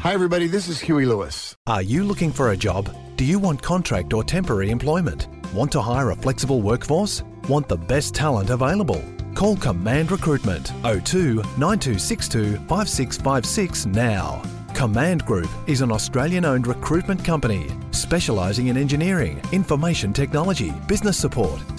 Hi everybody, this is Huey Lewis. Are you looking for a job? Do you want contract or temporary employment? Want to hire a flexible workforce? Want the best talent available? Call Command Recruitment 02 9262 5656 now. Command Group is an Australian-owned recruitment company specialising in engineering, information technology, business support,